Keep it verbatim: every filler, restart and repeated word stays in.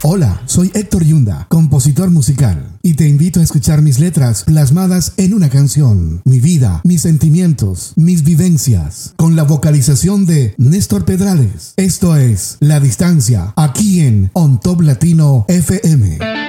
Hola, soy Héctor Yunda, compositor musical, y te invito a escuchar mis letras plasmadas en una canción, mi vida, mis sentimientos, mis vivencias, con la vocalización de Néstor Pedrales. Esto es La Distancia, aquí en On Top Latino F M.